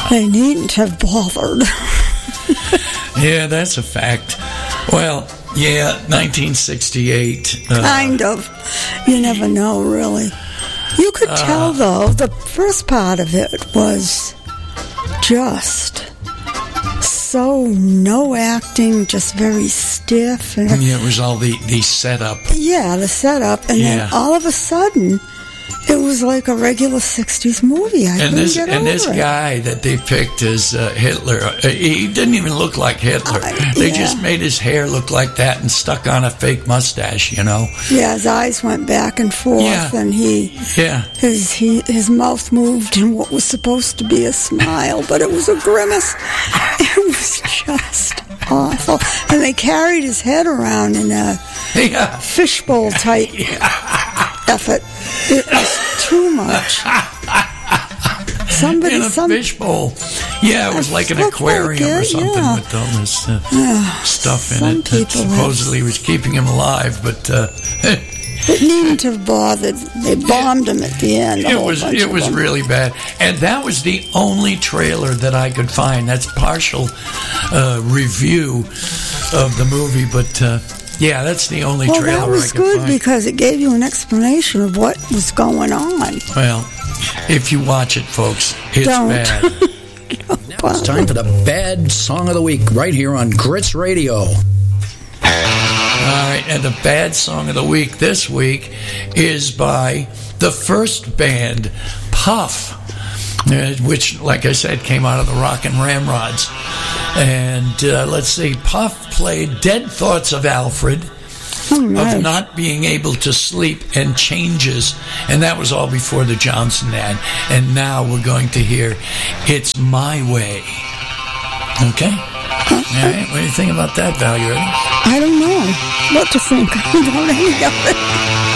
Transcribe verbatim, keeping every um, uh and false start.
They needn't have bothered. Yeah, that's a fact. Well, yeah, nineteen sixty-eight. Uh, kind of. You never know, really. You could uh, tell, though, the first part of it was just so no acting, just very stiff. And yeah, it was all the, the setup. Yeah, the setup. And yeah. then all of a sudden, it was like a regular sixties movie. I and couldn't this get and over this it. guy that they picked as uh, Hitler, uh, he didn't even look like Hitler. Uh, they yeah. just made his hair look like that and stuck on a fake mustache, you know. Yeah, his eyes went back and forth, yeah. and he, yeah, his he, his mouth moved in what was supposed to be a smile, but it was a grimace. It was just awful. And they carried his head around in a yeah. fishbowl type yeah. effort. It was too much. Somebody, in a some, fishbowl. Yeah, it was like an aquarium like it, or something yeah. with all this uh, yeah. stuff in Some it that supposedly have... was keeping him alive, but uh, it needn't have bothered. They bombed him at the end. It was it was them. really bad, and that was the only trailer that I could find. That's partial uh, review of the movie, but. Uh, Yeah, that's the only well, trailer I could Well, that was good find. because it gave you an explanation of what was going on. Well, if you watch it, folks, it's Don't. bad. Now it's time for the Bad Song of the Week right here on Grits Radio. All right, and the Bad Song of the Week this week is by the first band, Puff, uh, which, like I said, came out of the Rockin' Ramrods. And uh, let's see, Puff played Dead Thoughts of Alfred, oh, nice. of not being able to sleep, and Changes. And that was all before the Johnson ad. And now we're going to hear It's My Way. Okay? All right, what do you think about that, Val? You ready? I don't know what to think about any of it.